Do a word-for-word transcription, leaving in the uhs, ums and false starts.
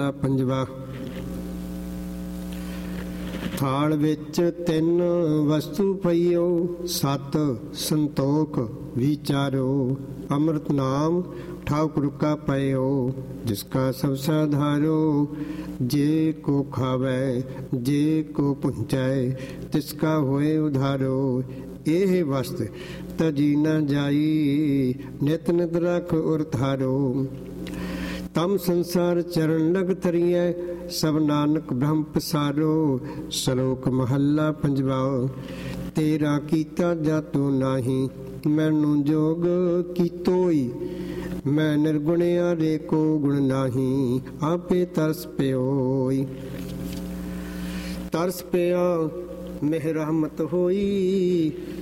ਪੰਜਵਾ। ਥਾਲ ਵਿੱਚ ਤਿੰਨ ਵਸਤੂ ਪਈਓ, ਸਤ ਸੰਤੋਖ ਵਿਚਾਰੋ। ਅੰਮ੍ਰਿਤ ਨਾਮ ਠਾਕੁਰ ਕਾ ਪਇਓ, ਜਿਸਕਾ ਸਭ ਸਾਧਾਰੋ। ਜੇ ਕੋ ਖਾਵੈ ਜੇ ਕੋ ਪੁੰਚੈ, ਤਿਸਕਾ ਹੋਏ ਉਧਾਰੋ। ਇਹ ਵਸਤ ਤਜੀ ਨ ਜਾਈ, ਨਿਤ ਨਿਤ ਰਖ ਉਰ ਧਾਰੋ। ਤਮ ਸੰਸਾਰ ਚਰਨ ਲਗ ਤਰੀਐ, ਸਭ ਨਾਨਕ ਬ੍ਰਹਮ ਪਸਾਰੋ। ਸ਼ਲੋਕ ਮਹੱਲਾ ਪੰਜਵਾ। ਤੇਰਾ ਕੀਤਾ ਜਾਤੋ ਨਾਹੀ, ਮੈਨੂੰ ਜੋਗ ਕੀਤੋਈ। ਮੈਂ ਨਿਰਗੁਣਿਆ ਰੇ ਕੋ ਗੁਣ ਨਾਹੀ, ਆਪੇ ਤਰਸ ਪਿਓਈ। ਤਰਸ ਪਿਆ ਮਿਹ ਰਹਿਮਤ ਹੋਈ,